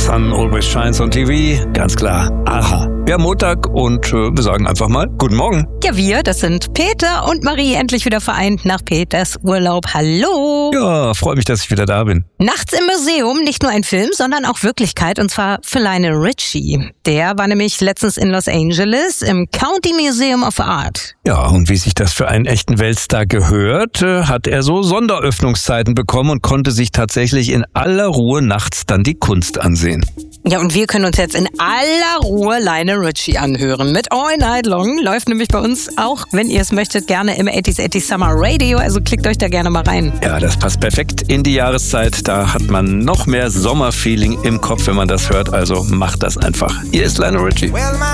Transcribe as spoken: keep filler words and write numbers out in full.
Sun always shines on T V. Ganz klar, aha. Wir haben Montag und äh, wir sagen einfach mal guten Morgen. Ja, wir, das sind Peter und Marie, endlich wieder vereint nach Peters Urlaub. Hallo! Ja, freue mich, dass ich wieder da bin. Nachts im Museum, nicht nur ein Film, sondern auch Wirklichkeit, und zwar für Lionel Richie. Der war nämlich letztens in Los Angeles im County Museum of Art. Ja, und wie sich das für einen echten Weltstar gehört, äh, hat er so Sonderöffnungszeiten bekommen und konnte sich tatsächlich in aller Ruhe nachts dann die Kunst ansehen. Ja, und wir können uns jetzt in aller Ruhe Lionel Richie anhören. Mit All Night Long läuft nämlich bei uns auch, wenn ihr es möchtet, gerne im achtziger achtzig Summer Radio. Also klickt euch da gerne mal rein. Ja, das passt perfekt in die Jahreszeit. Da hat man noch mehr Sommerfeeling im Kopf, wenn man das hört. Also macht das einfach. Hier ist Lionel Richie. Well,